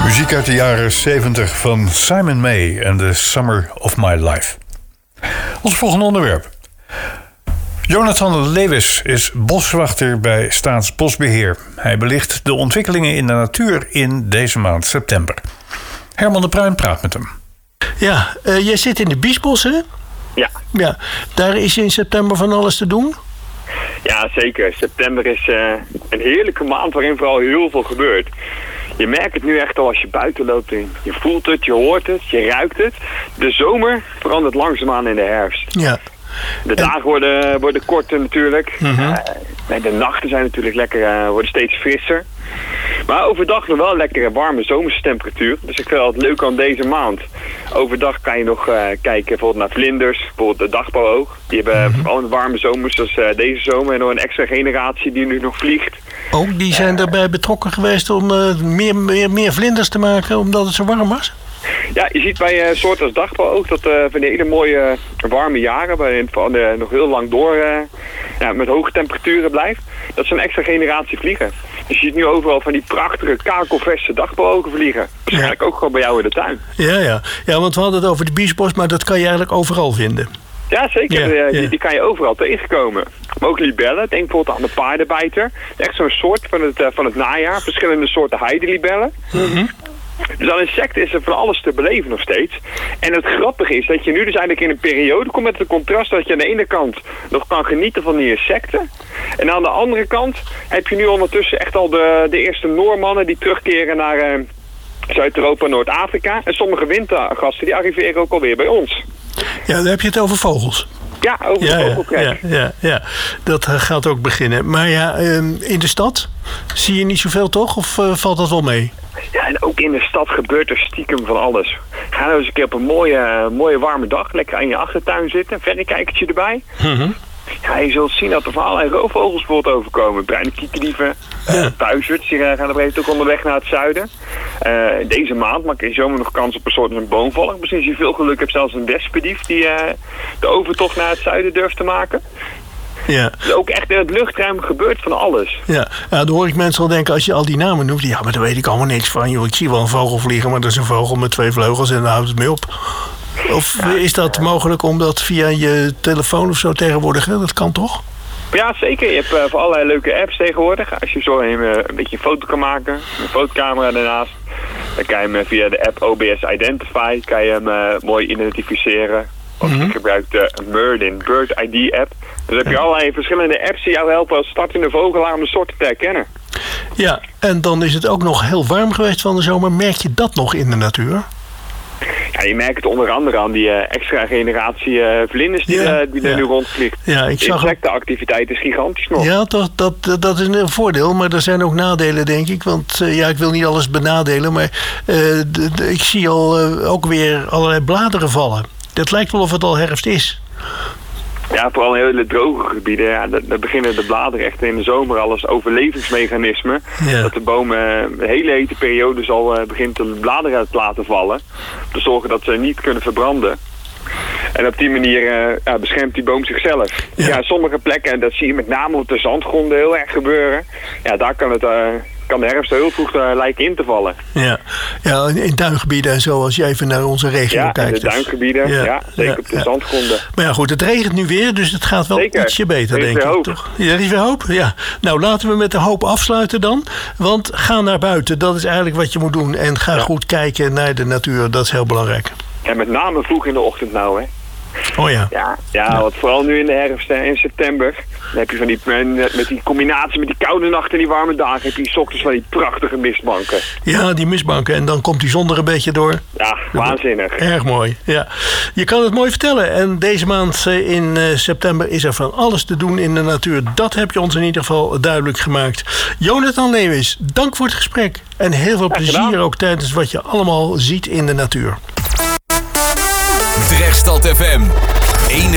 Muziek uit de jaren 70 van Simon May en The Summer of My Life. Ons volgende onderwerp. Jonathan Lewis is boswachter bij Staatsbosbeheer. Hij belicht de ontwikkelingen in de natuur in deze maand september. Herman de Bruin praat met hem. Ja, jij zit in de Biesbossen, hè? Ja. Daar is in september van alles te doen? Ja, zeker. September is een heerlijke maand waarin vooral heel veel gebeurt. Je merkt het nu echt al als je buiten loopt. Je voelt het, je hoort het, je ruikt het. De zomer verandert langzaamaan in de herfst. Ja. De dagen worden korter natuurlijk. De nachten zijn natuurlijk lekker, worden steeds frisser. Maar overdag nog wel lekkere warme zomerse temperatuur. Dus ik vind het leuk aan deze maand. Overdag kan je nog kijken bijvoorbeeld naar vlinders. Bijvoorbeeld de dagpauwoog. Die hebben vooral een warme zomers zoals deze zomer. En nog een extra generatie die nu nog vliegt. Ook die zijn daarbij betrokken geweest om meer vlinders te maken omdat het zo warm was? Ja, je ziet bij soorten als dagpauwoog dat van die hele mooie warme jaren, waarin het nog heel lang door met hoge temperaturen blijft, dat ze een extra generatie vliegen. Dus je ziet nu overal van die prachtige kakelverse dagpauwogen vliegen. Waarschijnlijk ook gewoon bij jou in de tuin. Ja, want we hadden het over de biesbos, maar dat kan je eigenlijk overal vinden. Ja, zeker. Die kan je overal tegenkomen. Maar ook libellen. Denk bijvoorbeeld aan de paardenbijter. Echt zo'n soort van het najaar. Verschillende soorten heidelibellen. Dus aan insecten is er van alles te beleven nog steeds. En het grappige is dat je nu dus eigenlijk in een periode komt met het contrast dat je aan de ene kant nog kan genieten van die insecten. En aan de andere kant heb je nu ondertussen echt al de eerste Noormannen die terugkeren naar Zuid-Europa en Noord-Afrika. En sommige wintergasten die arriveren ook alweer bij ons. Ja, dan heb je het over vogels. Ja, over de vogeltrek. Ja, dat gaat ook beginnen. Maar ja, in de stad zie je niet zoveel toch? Of valt dat wel mee? Ja, en ook in de stad gebeurt er stiekem van alles. Ga nou eens een keer op een mooie warme dag lekker aan je achtertuin zitten. Een verrekijkertje erbij. Ja, je zult zien dat er van allerlei roofvogels bijvoorbeeld overkomen. Bruine kiekerdieven, puizerds, die gaan op een gegeven moment ook onderweg naar het zuiden. Deze maand maak je zomaar nog kans op een soort van boomvalk. Misschien als je veel geluk hebt zelfs een wespendief die de overtocht naar het zuiden durft te maken. Ja. Dus ook echt in het luchtruim gebeurt van alles. Ja, dan hoor ik mensen al denken, als je al die namen noemt, ja, maar daar weet ik allemaal niks van. Joh, ik zie wel een vogel vliegen, maar dat is een vogel met 2 vleugels en dan houdt het mee op. Of is dat mogelijk om dat via je telefoon of zo tegenwoordig? Hè? Dat kan toch? Ja, zeker. Je hebt voor allerlei leuke apps tegenwoordig. Als je zo een beetje een foto kan maken, een fotocamera daarnaast, dan kan je hem via de app OBS Identify kan je hem mooi identificeren. Of je gebruikt de Merlin Bird ID app. Dus heb je allerlei verschillende apps die jou helpen als startende vogelaar om de soorten te herkennen. Ja, en dan is het ook nog heel warm geweest van de zomer. Merk je dat nog in de natuur? Ja, je merkt het onder andere aan die extra generatie vlinders die er nu rondvliegt. Ja, de insectenactiviteit is gigantisch nog. Ja, dat is een voordeel, maar er zijn ook nadelen, denk ik. Want ik wil niet alles benadelen, maar ik zie al ook weer allerlei bladeren vallen. Het lijkt wel of het al herfst is. Ja, vooral in hele droge gebieden. Ja, daar beginnen de bladeren echt in de zomer al als overlevingsmechanisme. Ja. Dat de boom de hele hete periode al begint de bladeren uit te laten vallen. Om te zorgen dat ze niet kunnen verbranden. En op die manier beschermt die boom zichzelf. Ja, sommige plekken, dat zie je met name op de zandgronden heel erg gebeuren. Ja, daar kan de herfst heel vroeg lijken in te vallen. Ja, in duingebieden en zo, als je even naar onze regio kijkt. Ja, in de duingebieden, zeker op de zandgronden. Maar ja, goed, het regent nu weer, dus het gaat wel ietsje beter, denk ik. Toch? Ja, er is weer hoop, ja. Nou, laten we met de hoop afsluiten dan. Want ga naar buiten, dat is eigenlijk wat je moet doen. En ga goed kijken naar de natuur, dat is heel belangrijk. En met name vroeg in de ochtend nou, hè. Oh ja. Ja, want vooral nu in de herfst en in september. Dan heb je met die combinatie met die koude nachten en die warme dagen, heb je 's ochtends van die prachtige mistbanken. Ja, die mistbanken. En dan komt die zon er een beetje door. Ja, waanzinnig. Erg mooi, ja. Je kan het mooi vertellen. En deze maand in september is er van alles te doen in de natuur. Dat heb je ons in ieder geval duidelijk gemaakt. Jonathan Lewis, dank voor het gesprek. En heel veel plezier ook tijdens wat je allemaal ziet in de natuur. Drechtstad FM.